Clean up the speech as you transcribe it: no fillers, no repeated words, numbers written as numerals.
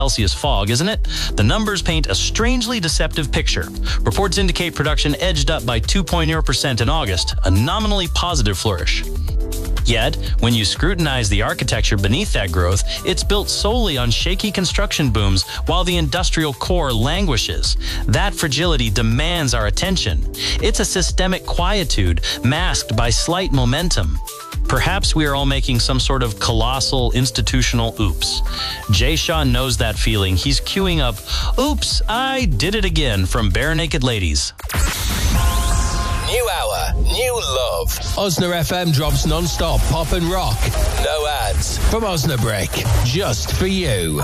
Celsius fog, isn't it? The numbers paint a strangely deceptive picture. Reports indicate production edged up by 2.0% in August, a nominally positive flourish. Yet, when you scrutinize the architecture beneath that growth, it's built solely on shaky construction booms while the industrial core languishes. That fragility demands our attention. It's a systemic quietude masked by slight momentum. Perhaps we are all making some sort of colossal institutional oops. Jay Sean knows that feeling. He's queuing up, "Oops, I did it again" from Bare Naked Ladies. New hour, new love. Osna FM drops non-stop pop and rock. No ads. From Osnabrick, just for you.